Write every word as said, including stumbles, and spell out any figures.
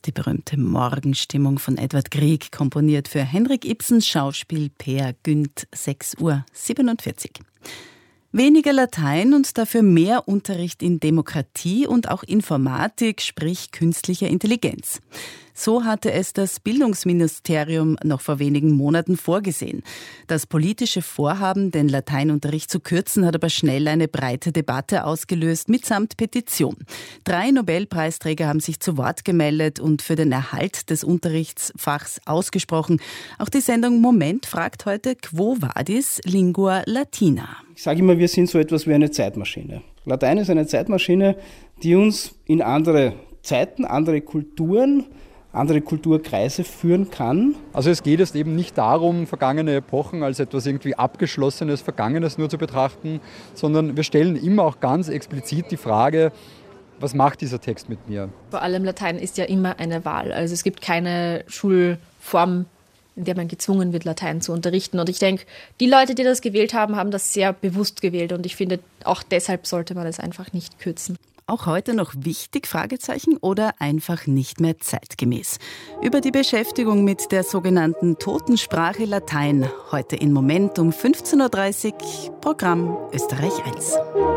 die berühmte Morgenstimmung von Edward Grieg, komponiert für Henrik Ibsens Schauspiel Peer Gynt, sechs Uhr siebenundvierzig. Weniger Latein und dafür mehr Unterricht in Demokratie und auch Informatik, sprich künstlicher Intelligenz. So hatte es das Bildungsministerium noch vor wenigen Monaten vorgesehen. Das politische Vorhaben, den Lateinunterricht zu kürzen, hat aber schnell eine breite Debatte ausgelöst, mitsamt Petition. Drei Nobelpreisträger haben sich zu Wort gemeldet und für den Erhalt des Unterrichtsfachs ausgesprochen. Auch die Sendung Moment fragt heute, Quo vadis lingua latina? Ich sage immer, wir sind so etwas wie eine Zeitmaschine. Latein ist eine Zeitmaschine, die uns in andere Zeiten, andere Kulturen, andere Kulturkreise führen kann. Also es geht jetzt eben nicht darum, vergangene Epochen als etwas irgendwie Abgeschlossenes, Vergangenes nur zu betrachten, sondern wir stellen immer auch ganz explizit die Frage, was macht dieser Text mit mir? Vor allem Latein ist ja immer eine Wahl. Also es gibt keine Schulform, in der man gezwungen wird, Latein zu unterrichten. Und ich denke, die Leute, die das gewählt haben, haben das sehr bewusst gewählt. Und ich finde, auch deshalb sollte man es einfach nicht kürzen. Auch heute noch wichtig, Fragezeichen, oder einfach nicht mehr zeitgemäß? Über die Beschäftigung mit der sogenannten Totensprache Latein heute in Moment um fünfzehn Uhr dreißig, Programm Österreich eins.